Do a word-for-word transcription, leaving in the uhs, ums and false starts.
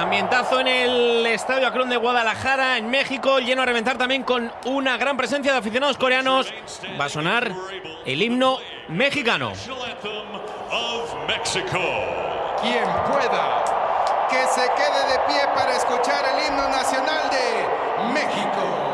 Ambientazo en el Estadio Akron de Guadalajara, en México, lleno a reventar también con una gran presencia de aficionados coreanos. Va a sonar el himno mexicano. Quien pueda, que se quede de pie para escuchar el himno nacional de México.